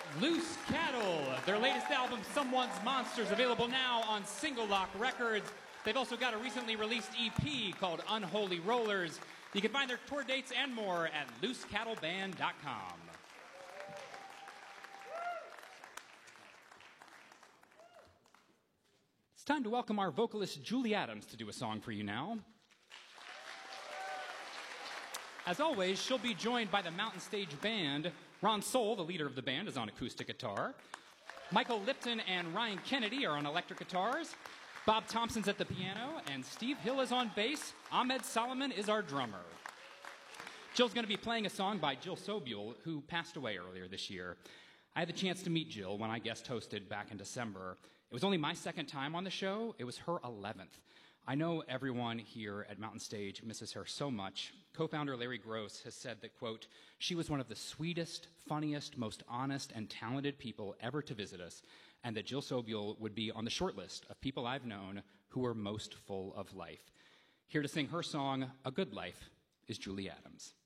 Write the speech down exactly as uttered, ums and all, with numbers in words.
Loose Cattle, their latest album, Someone's Monsters, available now on Single Lock Records. They've also got a recently released E P called Unholy Rollers. You can find their tour dates and more at loose cattle band dot com. It's time to welcome our vocalist Julie Adams to do a song for you now. As always, she'll be joined by the Mountain Stage Band. Ron Soul, the leader of the band, is on acoustic guitar. Michael Lipton and Ryan Kennedy are on electric guitars. Bob Thompson's at the piano, and Steve Hill is on bass. Ahmed Solomon is our drummer. Jill's going to be playing a song by Jill Sobule, who passed away earlier this year. I had the chance to meet Jill when I guest hosted back in December. It was only my second time on the show. It was her eleventh. I know everyone here at Mountain Stage misses her so much. Co-founder Larry Gross has said that, quote, she was one of the sweetest, funniest, most honest, and talented people ever to visit us, and that Jill Sobule would be on the short list of people I've known who were most full of life. Here to sing her song, A Good Life, is Julie Adams.